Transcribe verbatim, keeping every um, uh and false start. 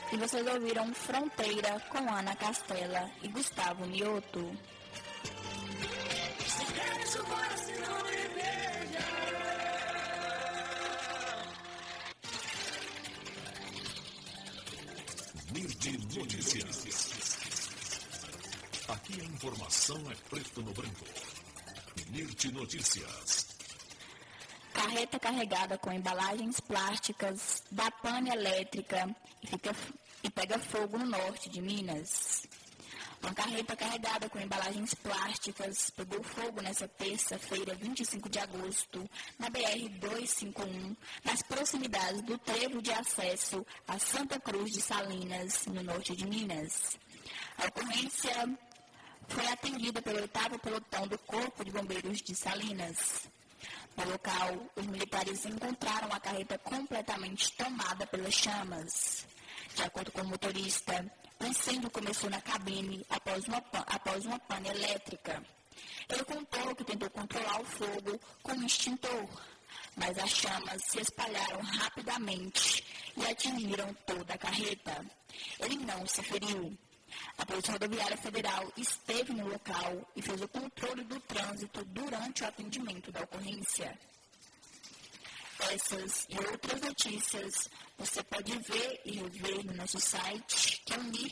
E vocês ouviram Fronteira com Ana Castela e Gustavo Mioto. Mirti Notícias. Aqui a informação é preto no branco. Mirti Notícias. Carreta carregada com embalagens plásticas dá pane elétrica e, fica, e pega fogo no norte de Minas. Uma carreta carregada com embalagens plásticas pegou fogo nesta terça-feira, vinte e cinco de agosto, na B R duzentos e cinquenta e um, nas proximidades do trevo de acesso a Santa Cruz de Salinas, no norte de Minas. A ocorrência foi atendida pelo oitavo Pelotão do Corpo de Bombeiros de Salinas. No local, os militares encontraram a carreta completamente tomada pelas chamas. De acordo com o motorista, o incêndio começou na cabine após uma, após uma pane elétrica. Ele contou que tentou controlar o fogo com um extintor, mas as chamas se espalharam rapidamente e atingiram toda a carreta. Ele não se feriu. A Polícia Rodoviária Federal esteve no local e fez o controle do trânsito durante o atendimento da ocorrência. Essas e outras notícias você pode ver e rever no nosso site, que é o